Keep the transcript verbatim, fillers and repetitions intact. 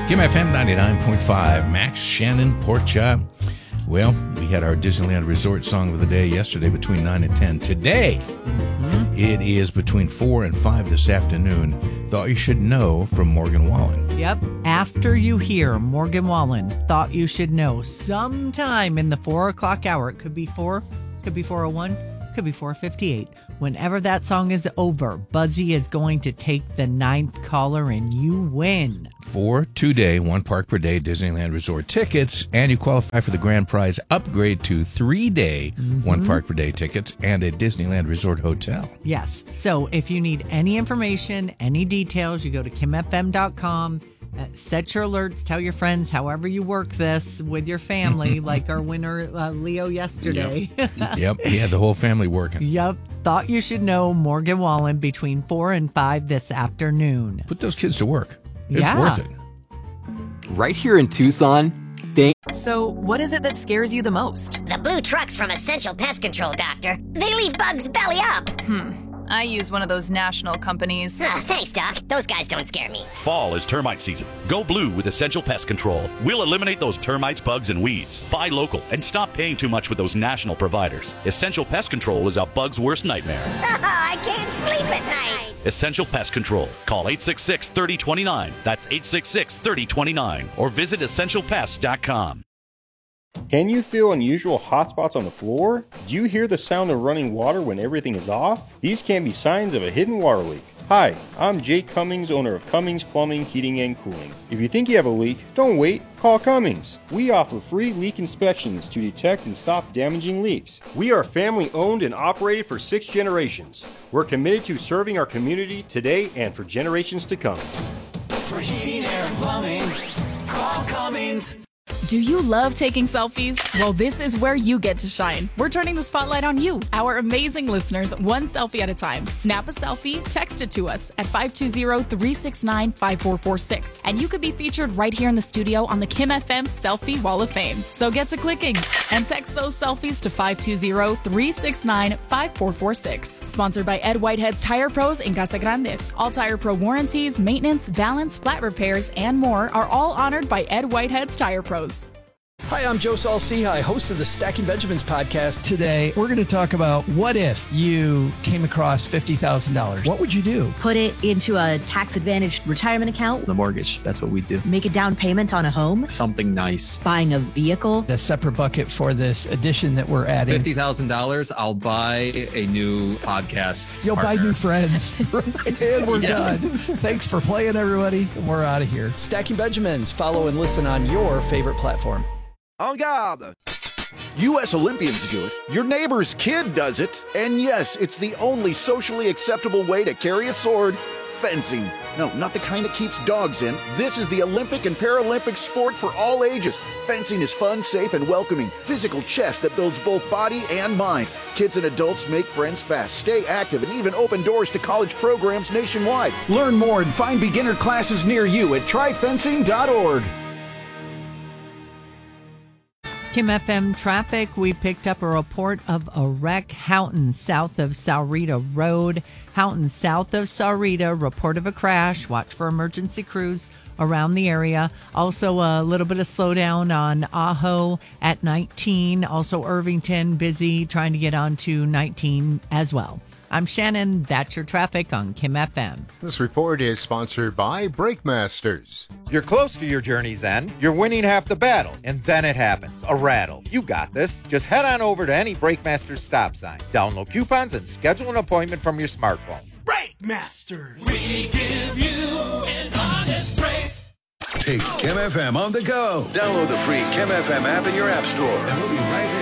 Kim F M ninety-nine point five, Max Shannon Porkchop. Well, we had our Disneyland Resort song of the day yesterday between nine and ten. Today, mm-hmm. it is between four and five this afternoon. Thought You Should Know from Morgan Wallen. Yep. After you hear Morgan Wallen, Thought You Should Know, sometime in the four o'clock hour, it could be four, could be four oh one, could be four fifty-eight. Whenever that song is over, Buzzy is going to take the ninth caller and you win. Four two-day, one park per day Disneyland Resort tickets, and you qualify for the grand prize upgrade to three-day, mm-hmm. one park per day tickets and a Disneyland Resort hotel. Yes. So if you need any information, any details, you go to kim f m dot com. Uh, set your alerts, tell your friends, however you work this with your family, like our winner uh, Leo yesterday. Yep. Yep, he had the whole family working. Yep. Thought You Should Know Morgan Wallen between four and five this afternoon. Put those kids to work. It's yeah. worth it. Right here in Tucson. Thank- so, what is it that scares you the most? The blue trucks from Essential Pest Control, Doctor. They leave bugs belly up. Hmm. I use one of those national companies. Ah, thanks, Doc. Those guys don't scare me. Fall is termite season. Go blue with Essential Pest Control. We'll eliminate those termites, bugs, and weeds. Buy local and stop paying too much with those national providers. Essential Pest Control is a bug's worst nightmare. I can't sleep at night. Essential Pest Control. Call eight six six, three oh two nine. That's eight six six, three oh two nine. Or visit essential pest dot com. Can you feel unusual hot spots on the floor? Do you hear the sound of running water when everything is off? These can be signs of a hidden water leak. Hi, I'm Jake Cummings, owner of Cummings Plumbing, Heating, and Cooling. If you think you have a leak, don't wait, call Cummings. We offer free leak inspections to detect and stop damaging leaks. We are family owned and operated for six generations. We're committed to serving our community today and for generations to come. For heating, air, and plumbing, call Cummings. Do you love taking selfies? Well, this is where you get to shine. We're turning the spotlight on you, our amazing listeners, one selfie at a time. Snap a selfie, text it to us at five two zero, three six nine, five four four six, and you could be featured right here in the studio on the Kim F M Selfie Wall of Fame. So get to clicking and text those selfies to five two zero, three six nine, five four four six. Sponsored by Ed Whitehead's Tire Pros in Casa Grande. All Tire Pro warranties, maintenance, balance, flat repairs, and more are all honored by Ed Whitehead's Tire Pros. Hi, I'm Joe Saul-Sehy, host of the Stacking Benjamins podcast. Today, we're going to talk about what if you came across fifty thousand dollars. What would you do? Put it into a tax-advantaged retirement account. The mortgage, that's what we do. Make a down payment on a home. Something nice. Buying a vehicle. A separate bucket for this addition that we're adding. fifty thousand dollars, I'll buy a new podcast You'll partner. buy new friends. And we're yeah. done. Thanks for playing, everybody. We're out of here. Stacking Benjamins. Follow and listen on your favorite platform. En garde! U S Olympians do it, your neighbor's kid does it, and yes, it's the only socially acceptable way to carry a sword, fencing. No, not the kind that keeps dogs in. This is the Olympic and Paralympic sport for all ages. Fencing is fun, safe, and welcoming. Physical chess that builds both body and mind. Kids and adults make friends fast, stay active, and even open doors to college programs nationwide. Learn more and find beginner classes near you at try fencing dot org. Kim F M traffic, we picked up a report of a wreck Houghton south of Saurita Road. Houghton south of Saurita, report of a crash. Watch for emergency crews around the area. Also a little bit of slowdown on Ajo at nineteen. Also Irvington busy trying to get onto nineteen as well. I'm Shannon. That's your traffic on Kim F M. This report is sponsored by Brake Masters. You're close to your journey's end. You're winning half the battle. And then it happens. A rattle. You got this. Just head on over to any Brake Masters stop sign. Download coupons and schedule an appointment from your smartphone. Brake Masters. We give you an honest break. Take Kim F M on the go. Download the free Kim F M app in your app store. And we'll be right there.